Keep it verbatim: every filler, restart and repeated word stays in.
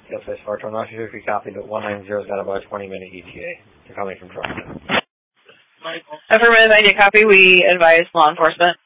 Yes, I Spartan. I'm not sure if you copied, but one nine zero's got about a twenty minute E T A. They're coming from Toronto. Affirmative, I did copy. We advise law enforcement.